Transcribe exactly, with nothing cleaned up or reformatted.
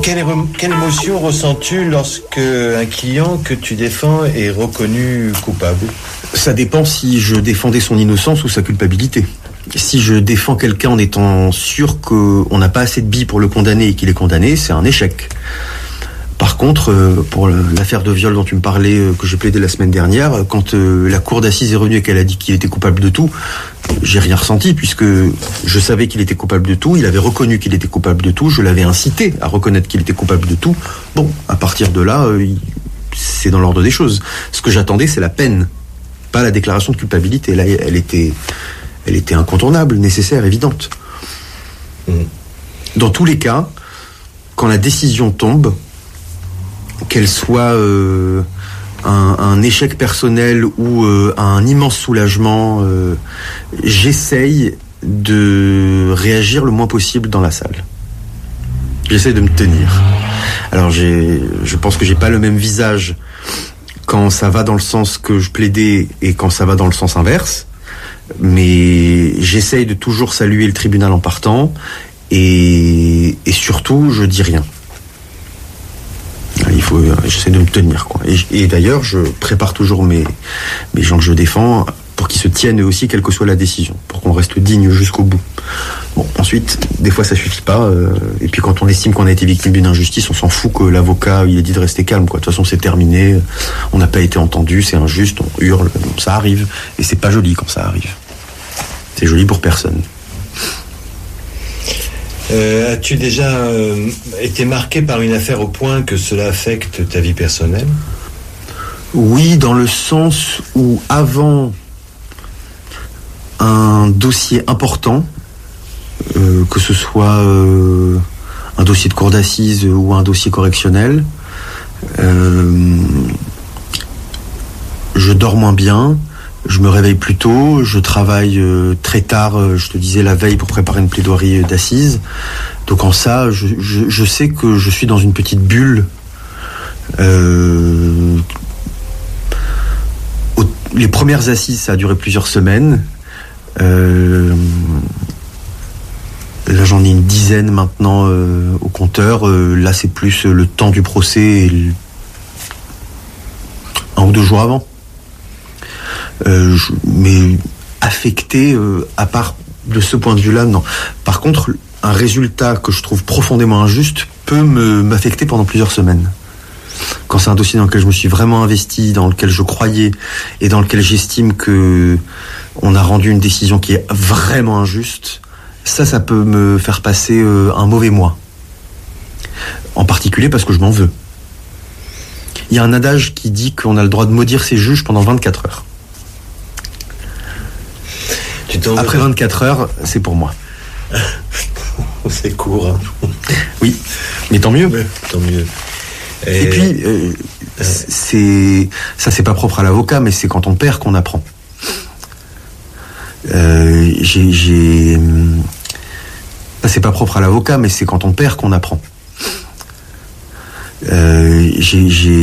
Quelle, quelle émotion ressens-tu lorsque un client que tu défends est reconnu coupable ? Ça dépend si je défendais son innocence ou sa culpabilité. Si je défends quelqu'un en étant sûr qu'on n'a pas assez de billes pour le condamner et qu'il est condamné, c'est un échec. Par contre, pour l'affaire de viol dont tu me parlais, que j'ai plaidé la semaine dernière, quand la cour d'assises est revenue et qu'elle a dit qu'il était coupable de tout, j'ai rien ressenti puisque je savais qu'il était coupable de tout, il avait reconnu qu'il était coupable de tout, je l'avais incité à reconnaître qu'il était coupable de tout. Bon, à partir de là, c'est dans l'ordre des choses. Ce que j'attendais, c'est la peine, pas la déclaration de culpabilité. Là, elle était, elle était incontournable, nécessaire, évidente. Dans tous les cas, quand la décision tombe, qu'elle soit euh, un, un échec personnel ou euh, un immense soulagement, euh, j'essaye de réagir le moins possible dans la salle. J'essaye de me tenir. Alors j'ai, je pense que j'ai pas le même visage quand ça va dans le sens que je plaidais et quand ça va dans le sens inverse, mais j'essaye de toujours saluer le tribunal en partant et, et surtout je dis rien. Il faut, j'essaie de me tenir, quoi. Et, et d'ailleurs, je prépare toujours mes, mes gens que je défends pour qu'ils se tiennent eux aussi, quelle que soit la décision, pour qu'on reste digne jusqu'au bout. Bon, ensuite, des fois, ça suffit pas. Euh, et puis, quand on estime qu'on a été victime d'une injustice, on s'en fout que l'avocat, il a dit de rester calme, quoi. De toute façon, c'est terminé. On n'a pas été entendu, c'est injuste, on hurle, ça arrive. Et c'est pas joli quand ça arrive. C'est joli pour personne. Euh, as-tu déjà euh, été marqué par une affaire au point que cela affecte ta vie personnelle ? Oui, dans le sens où avant un dossier important, euh, que ce soit euh, un dossier de cour d'assises ou un dossier correctionnel, euh, je dors moins bien. Je me réveille plus tôt, je travaille euh, très tard, euh, je te disais la veille pour préparer une plaidoirie d'assises. Donc en ça, je, je, je sais que je suis dans une petite bulle. Euh, au, les premières assises, ça a duré plusieurs semaines. Euh, là, j'en ai une dizaine maintenant euh, au compteur. Euh, là, c'est plus le temps du procès, et le... un ou deux jours avant. Euh, je, mais affecté, euh, à part de ce point de vue-là, non. Par contre, un résultat que je trouve profondément injuste peut me, m'affecter pendant plusieurs semaines. Quand c'est un dossier dans lequel je me suis vraiment investi, dans lequel je croyais et dans lequel j'estime que on a rendu une décision qui est vraiment injuste, ça, ça peut me faire passer euh, un mauvais mois. En particulier parce que je m'en veux. Il y a un adage qui dit qu'on a le droit de maudire ses juges pendant vingt-quatre heures. Après vingt-quatre heures, c'est pour moi. C'est court, hein. Oui, mais tant mieux. Mais, tant mieux. Et, Et puis, euh, c'est ça, c'est pas propre à l'avocat, mais c'est quand on perd qu'on apprend. Euh, j'ai, j'ai... Ça, c'est pas propre à l'avocat, mais c'est quand on perd qu'on apprend. Euh, j'ai, j'ai